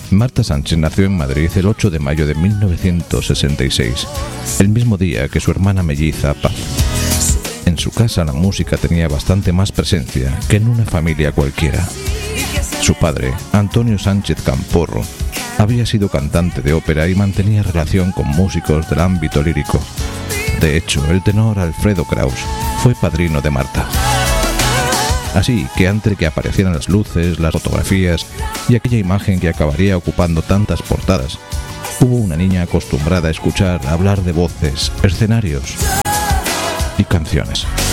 Marta Sánchez nació en Madrid el 8 de mayo de 1966, el mismo día que su hermana melliza Paz. En su casa la música tenía bastante más presencia que en una familia cualquiera. Su padre, Antonio Sánchez Camporro, había sido cantante de ópera y mantenía relación con músicos del ámbito lírico. De hecho, el tenor Alfredo Kraus fue padrino de Marta. Así que antes de que aparecieran las luces, las fotografías y aquella imagen que acabaría ocupando tantas portadas, hubo una niña acostumbrada a escuchar hablar de voces, escenarios y canciones.